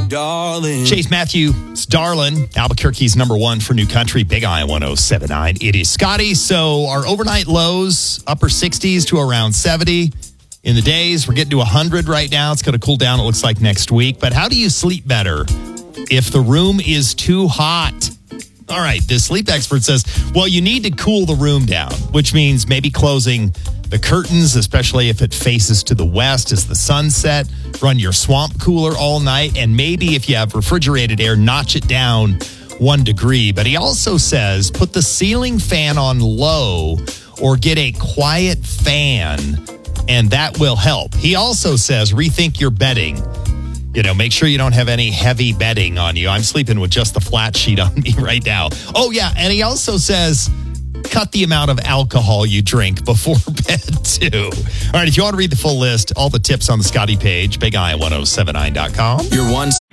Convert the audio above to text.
darling. Chase Matthews, Darlin', Albuquerque's number one for New Country, Big I 107.9. It is Scotty. So our overnight lows, upper 60s to around 70. In the days, we're getting to 100 right now. It's going to cool down, it looks like, next week. But how do you sleep better if the room is too hot? All right, this sleep expert says, well, you need to cool the room down, which means maybe closing the curtains, especially if it faces to the west as the sun set. Run your swamp cooler all night. And maybe if you have refrigerated air, notch it down 1 degree. But he also says put the ceiling fan on low or get a quiet fan, and that will help. He also says rethink your bedding. Make sure you don't have any heavy bedding on you. I'm sleeping with just the flat sheet on me right now. Oh, yeah. And he also says cut the amount of alcohol you drink before bed, too. All right. If you want to read the full list, all the tips on the Scotty page, BigI1079.com. Your one